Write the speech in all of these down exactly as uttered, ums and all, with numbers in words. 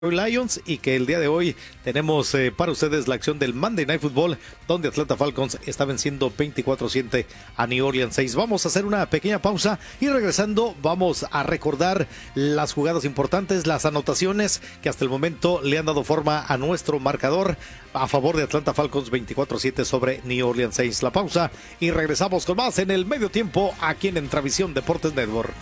Lions y que el día de hoy tenemos eh, para ustedes la acción del Monday Night Football, donde Atlanta Falcons está venciendo veinticuatro a siete a New Orleans Saints. Vamos a hacer una pequeña pausa y regresando vamos a recordar las jugadas importantes, las anotaciones que hasta el momento le han dado forma a nuestro marcador a favor de Atlanta Falcons veinticuatro a siete sobre New Orleans Saints. La pausa y regresamos con más en el medio tiempo aquí en Entravisión Deportes Network.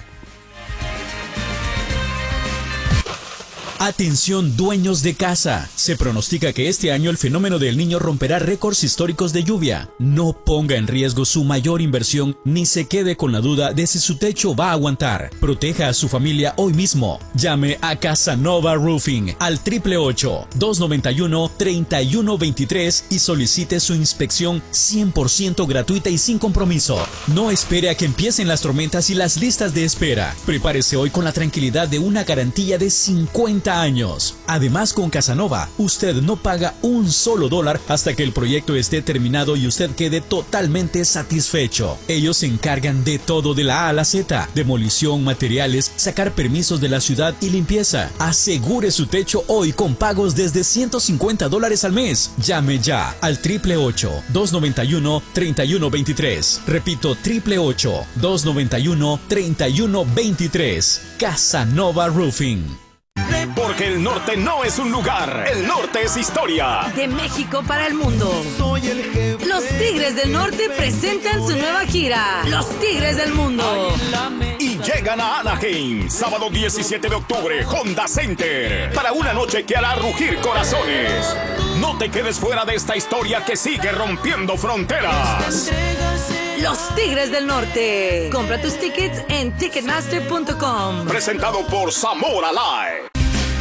Atención dueños de casa, se pronostica que este año el fenómeno del Niño romperá récords históricos de lluvia. No ponga en riesgo su mayor inversión ni se quede con la duda de si su techo va a aguantar. Proteja a su familia hoy mismo. Llame a Casanova Roofing al triple ocho, dos noventa y uno, treinta y uno veintitrés y solicite su inspección cien por ciento gratuita y sin compromiso. No espere a que empiecen las tormentas y las listas de espera. Prepárese hoy con la tranquilidad de una garantía de cincuenta años. Además, con Casanova, usted no paga un solo dólar hasta que el proyecto esté terminado y usted quede totalmente satisfecho. Ellos se encargan de todo de la A a la Z, demolición, materiales, sacar permisos de la ciudad y limpieza. Asegure su techo hoy con pagos desde ciento cincuenta dólares al mes. Llame ya al triple ocho, dos noventa y uno, treinta y uno veintitrés. Repito, triple ocho, dos noventa y uno, treinta y uno veintitrés. Casanova Roofing. Porque el norte no es un lugar, el norte es historia. De México para el mundo. Soy el jefe. Los Tigres del Norte presentan su nueva gira, Los Tigres del Mundo. Y llegan a Anaheim, sábado diecisiete de octubre, Honda Center, para una noche que hará rugir corazones. No te quedes fuera de esta historia que sigue rompiendo fronteras. Los Tigres del Norte. Compra tus tickets en ticketmaster punto com. Presentado por Zamora Live.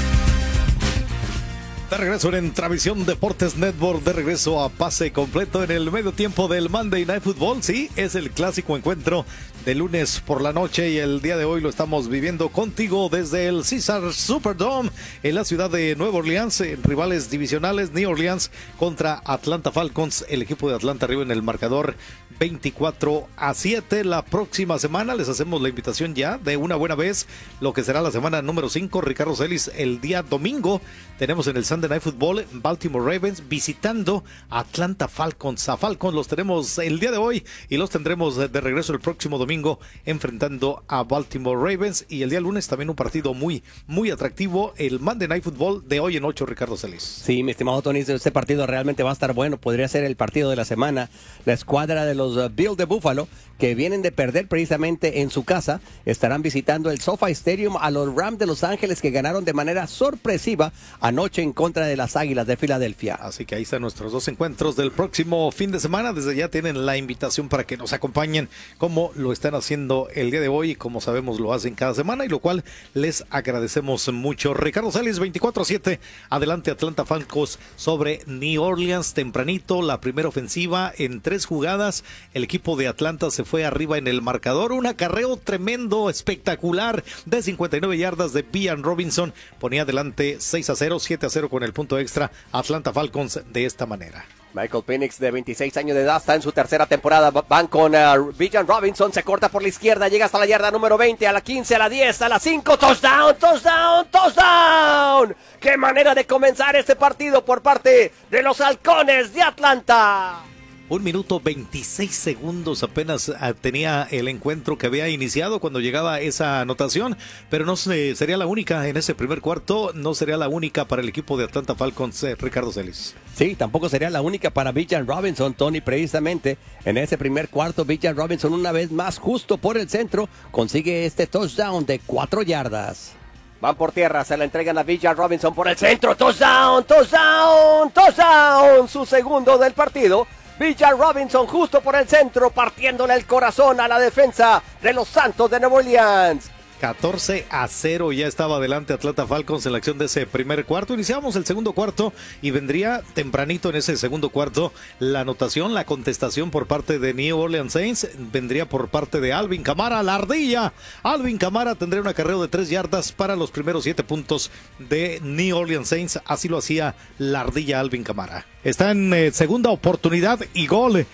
De regreso en Entravisión Deportes Network, de regreso a pase completo en el medio tiempo del Monday Night Football. Sí, es el clásico encuentro de lunes por la noche y el día de hoy lo estamos viviendo contigo desde el Caesars Superdome en la ciudad de Nueva Orleans, en rivales divisionales. New Orleans contra Atlanta Falcons, el equipo de Atlanta arriba en el marcador veinticuatro a siete. La próxima semana les hacemos la invitación ya de una buena vez, lo que será la semana número cinco. Ricardo Celis, el día domingo tenemos en el Sunday Night Football Baltimore Ravens visitando a Atlanta Falcons. A Falcons los tenemos el día de hoy y los tendremos de regreso el próximo domingo enfrentando a Baltimore Ravens, y el día lunes también un partido muy muy atractivo, el Monday Night Football de hoy en ocho. Ricardo Celis. Sí, mi estimado Tony, este partido realmente va a estar bueno, podría ser el partido de la semana. La escuadra de los uh, Bills de Buffalo, que vienen de perder precisamente en su casa, estarán visitando el SoFi Stadium a los Rams de Los Ángeles, que ganaron de manera sorpresiva anoche en contra de las Águilas de Filadelfia. Así que ahí están nuestros dos encuentros del próximo fin de semana. Desde ya tienen la invitación para que nos acompañen, como lo están haciendo el día de hoy y como sabemos lo hacen cada semana, y lo cual les agradecemos mucho. Ricardo Celis, veinticuatro a siete, adelante Atlanta Falcons sobre New Orleans. Tempranito, la primera ofensiva en tres jugadas, el equipo de Atlanta se fue arriba en el marcador. Un acarreo tremendo, espectacular de cincuenta y nueve yardas de Bijan Robinson ponía adelante seis a cero, siete a cero con el punto extra Atlanta Falcons de esta manera. Michael Penix, de veintiséis años de edad, está en su tercera temporada. Van con uh, Bijan Robinson, se corta por la izquierda, llega hasta la yarda número veinte, a la quince, a la diez, a la cinco, touchdown, touchdown, touchdown. ¡Qué manera de comenzar este partido por parte de los Halcones de Atlanta! Un minuto veintiséis segundos apenas tenía el encuentro que había iniciado cuando llegaba esa anotación, pero no sería la única en ese primer cuarto, no sería la única para el equipo de Atlanta Falcons, eh, Ricardo Celis. Sí, tampoco sería la única para Bijan Robinson, Tony, precisamente en ese primer cuarto. Bijan Robinson una vez más justo por el centro consigue este touchdown de cuatro yardas. Van por tierra, se la entregan a Bijan Robinson por el centro, touchdown, touchdown, touchdown, su segundo del partido. Bijan Robinson justo por el centro, partiéndole el corazón a la defensa de los Santos de Nueva Orleans. catorce a cero ya estaba adelante Atlanta Falcons en la acción de ese primer cuarto. Iniciamos el segundo cuarto y vendría tempranito en ese segundo cuarto la anotación, la contestación por parte de New Orleans Saints. Vendría por parte de Alvin Kamara, la ardilla. Alvin Kamara tendría un acarreo de tres yardas para los primeros siete puntos de New Orleans Saints. Así lo hacía la ardilla Alvin Kamara. Está en eh, segunda oportunidad y gol.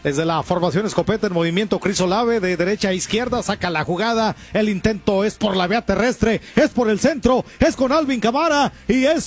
Desde la formación escopeta en movimiento, Chris Olave de derecha a izquierda, saca la jugada. El intento es por la vía terrestre, es por el centro, es con Alvin Kamara y es